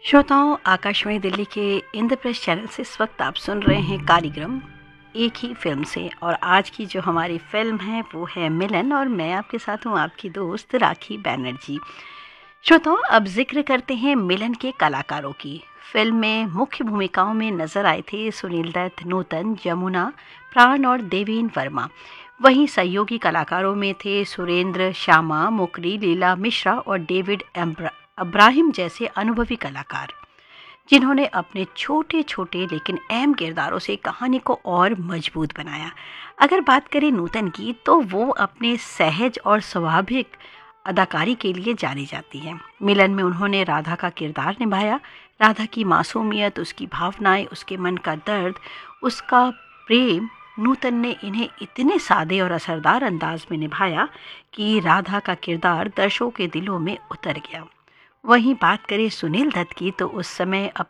श्रोताओं, आकाशवाणी दिल्ली के इंद्रप्रस्थ चैनल से इस वक्त आप सुन रहे हैं कार्यक्रम एक ही फिल्म से। और आज की जो हमारी फिल्म है वो है मिलन, और मैं आपके साथ हूँ आपकी दोस्त राखी बैनर्जी। श्रोताओं, अब जिक्र करते हैं मिलन के कलाकारों की। फिल्म में मुख्य भूमिकाओं में नजर आए थे सुनील दत्त, नूतन, यमुना, प्राण और देवेन वर्मा। वहीं सहयोगी कलाकारों में थे सुरेंद्र, श्यामा, मुकरी, लीला मिश्रा और डेविड अब्राहिम जैसे अनुभवी कलाकार, जिन्होंने अपने छोटे छोटे लेकिन अहम किरदारों से कहानी को और मजबूत बनाया। अगर बात करें नूतन की, तो वो अपने सहज और स्वाभाविक अदाकारी के लिए जानी जाती है। मिलन में उन्होंने राधा का किरदार निभाया। राधा की मासूमियत, उसकी भावनाएं, उसके मन का दर्द, उसका प्रेम, नूतन ने इन्हें इतने सादे और असरदार अंदाज में निभाया कि राधा का किरदार दर्शकों के दिलों में उतर गया। वहीं बात करें सुनील दत्त की, तो उस समय